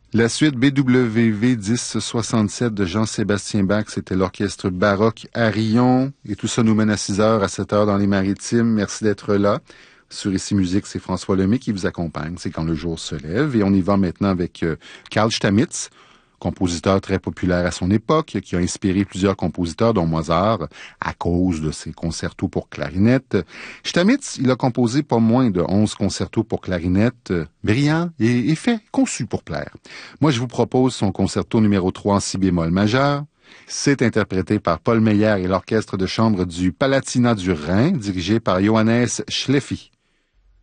La suite BWV 1067 de Jean-Sébastien Bach, c'était l'orchestre baroque à Rion. Et tout ça nous mène à 6 heures, à 7 heures dans les Maritimes. Merci d'être là. Sur Ici Musique, c'est François Lemay qui vous accompagne. C'est quand le jour se lève. Et on y va maintenant avec Carl Stamitz, compositeur très populaire à son époque, qui a inspiré plusieurs compositeurs, dont Mozart, à cause de ses concertos pour clarinette. Stamitz, il a composé pas moins de 11 concertos pour clarinette, brillants et faits, conçus pour plaire. Moi, je vous propose son concerto numéro 3 en si bémol majeur. C'est interprété par Paul Meyer et l'orchestre de chambre du Palatinat du Rhin, dirigé par Johannes Schleffi.